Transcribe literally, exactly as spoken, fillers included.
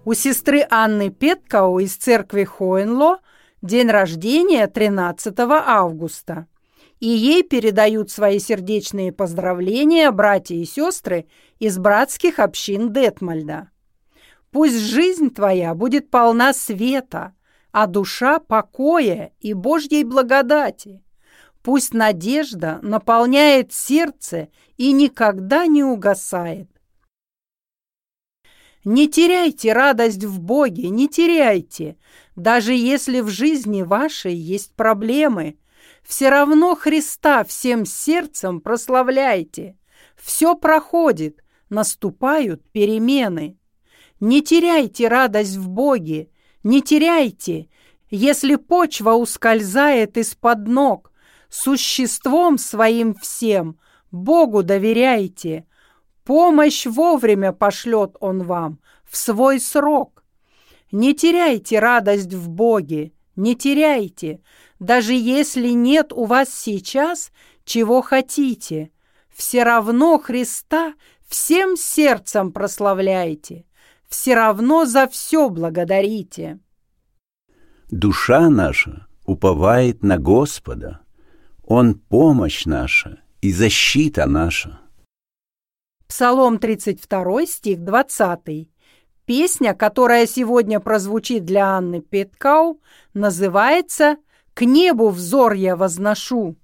У сестры Анны Петкау из церкви Хоенло день рождения тринадцатого августа. И ей передают свои сердечные поздравления братья и сестры из братских общин Детмольда. Пусть жизнь твоя будет полна света, а душа покоя и Божьей благодати. Пусть надежда наполняет сердце и никогда не угасает. Не теряйте радость в Боге, не теряйте, даже если в жизни вашей есть проблемы. Все равно Христа всем сердцем прославляйте. Все проходит, наступают перемены. Не теряйте радость в Боге, не теряйте, если почва ускользает из-под ног. Существом своим всем Богу доверяйте. Помощь вовремя пошлет Он вам в свой срок. Не теряйте радость в Боге, не теряйте, даже если нет у вас сейчас, чего хотите. Все равно Христа всем сердцем прославляйте, все равно за все благодарите. Душа наша уповает на Господа, Он помощь наша и защита наша. Псалом тридцать два, стих двадцатый. Песня, которая сегодня прозвучит для Анны Петкау, называется «К небу взор я возношу».